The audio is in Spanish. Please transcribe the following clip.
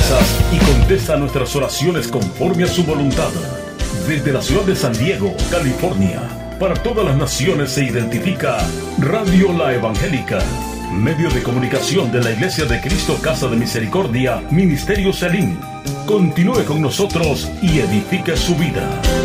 promesas y contesta nuestras oraciones conforme a su voluntad. Desde la ciudad de San Diego, California, para todas las naciones se identifica Radio La Evangélica, medio de comunicación de la Iglesia de Cristo Casa de Misericordia, Ministerio Selim. Continúe con nosotros y edifique su vida.